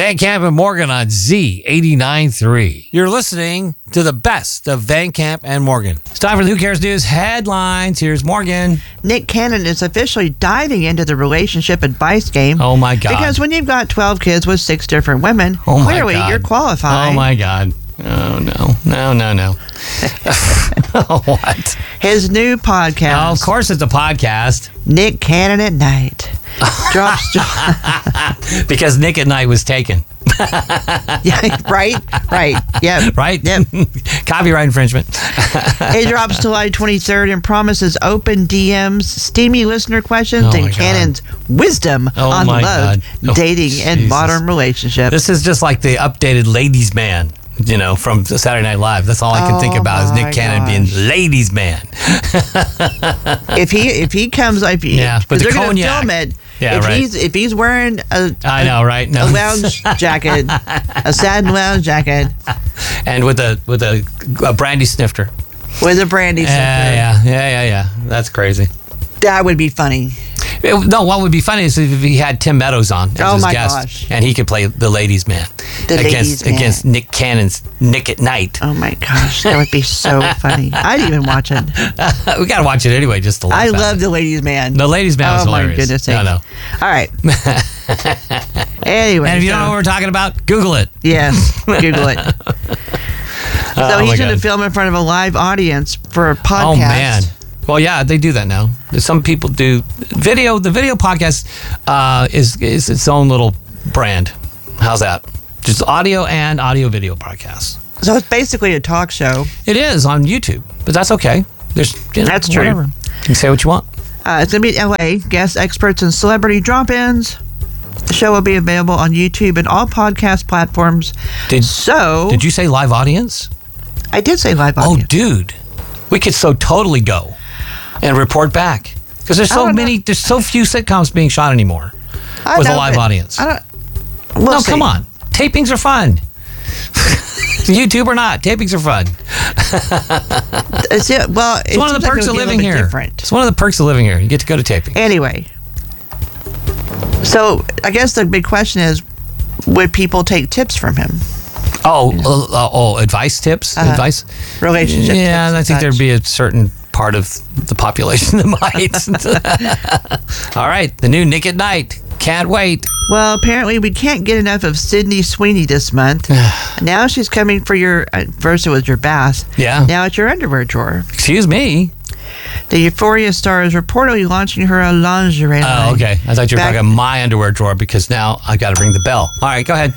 Van Camp and Morgan on Z89.3. You're listening to the best of Van Camp and Morgan. It's time for the Who Cares News headlines. Here's Morgan. Nick Cannon is officially diving into the relationship advice game. Oh, my God. Because when you've got 12 kids with 6 different women, Oh my clearly God. you're qualified. Oh, my God. Oh, no. What? His new podcast. Oh, of course it's a podcast. Nick Cannon at Night. Drops. Because Nick at Night was taken. Yeah, right. Yeah. Right? Yep. Copyright infringement. It drops July 23rd and promises open DMs, steamy listener questions, Oh my and God. Cannon's wisdom Oh on my love, God. Oh, dating, and Jesus. modern relationships. This is just like the updated Ladies Man, from Saturday Night Live. That's all I can think Oh about is my Nick Cannon gosh. being Ladies Man. If he comes, Yeah, but the they're gonna cognac. film it. Yeah, if right. he's wearing I know, right? No. a lounge jacket, a satin lounge jacket And with a brandy snifter. with a brandy snifter. Yeah. That's crazy. That would be funny. No, what would be funny is if he had Tim Meadows on as Oh his my guest, gosh. and he could play the Ladies Man against Nick Cannon's Nick at Night. Oh my gosh, that would be so funny. I'd even watch it. We got to watch it anyway just to laugh I at love it. the Ladies Man. The Ladies Man was Oh my hilarious. goodness sake. No. All right. Anyway, And if you don't know what we're talking about, Google it. yes, Google it. So Oh, he's my going to God. film in front of a live audience for a podcast. Oh, man. Well, yeah, they do that now. Some people do video. The video podcast is its own little brand. How's that? Just audio and audio-video podcasts. So it's basically a talk show. It is on YouTube, but that's okay. There's That's true. whatever. You can say what you want. It's going to be in LA. Guest experts and celebrity drop-ins. The show will be available on YouTube and all podcast platforms. Did you say live audience? I did say live Oh, audience. dude, we could so totally go and report back because there's I so don't know. many. There's so few sitcoms being shot anymore I with a know, live but audience. We'll Come on, tapings are fun. YouTube or not, tapings are fun. It's It's one of the perks of living here. Different. It's one of the perks of living here. You get to go to taping. Anyway, so I guess the big question is, would people take tips from him? Advice tips, advice. Relationship tips Yeah, and I think such. there'd be a certain part of the population that might. All right, the new Nick at Night. Can't wait. Well, apparently we can't get enough of Sydney Sweeney this month. Now she's coming for your, first it was your bath. Yeah. Now it's your underwear drawer. Excuse me. The Euphoria star is reportedly launching her lingerie line. Oh, okay. I thought you were Back- talking my underwear drawer because now I got to ring the bell. All right, go ahead.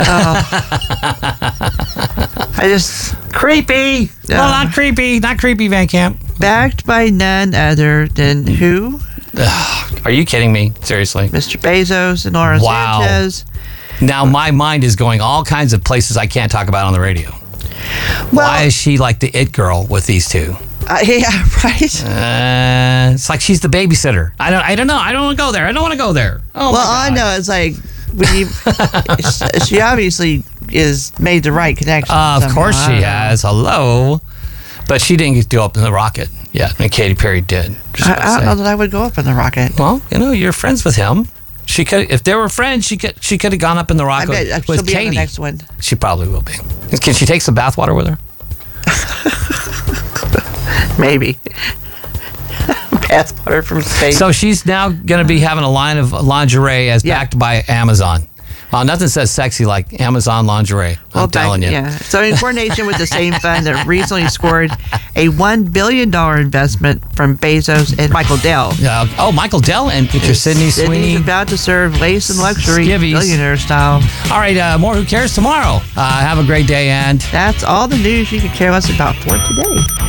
I just, Creepy. Well, not creepy. Not creepy, Van Camp. backed by none other than who? Are you kidding me? Seriously. Mr. Bezos and Laura Wow. Sanchez. Now my mind is going all kinds of places I can't talk about on the radio. Why is she like the it girl with these two? Yeah, right. It's like she's the babysitter. I don't know. I don't want to go there. I don't want to go there. Oh, Well, my I God. know it's like when you, she obviously is made the right connection. Of somehow. course I she don't know. has. Hello. But she didn't get to go up in the rocket yet, and Katy Perry did. Just I gotta don't say. know that I would go up in the rocket. Well, you're friends with him. She could, if they were friends, she could have gone up in the I rocket bet she'll with be on the Katy. next one. She probably will be. Can she take some bathwater with her? Maybe. Bathwater from space. So she's now going to be having a line of lingerie as backed by Amazon. Well, nothing says sexy like Amazon lingerie. I'm telling you. Yeah. So in coordination with the same fund that recently scored a $1 billion investment from Bezos and Michael Dell. Michael Dell and get your Sydney Sydney's Sweeney. about to serve lace and luxury Skivvies. billionaire style. All right, more Who Cares tomorrow. Have a great day, and That's all the news you could care less about for today.